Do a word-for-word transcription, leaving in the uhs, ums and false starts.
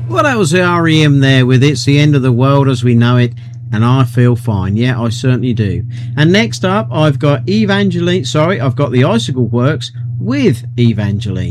Well, that was the R E M there with It's the End of the World as We Know It, and I feel fine. Yeah, I certainly do. And next up, I've got Evangeline. Sorry, I've got the Icicle Works with Evangeline.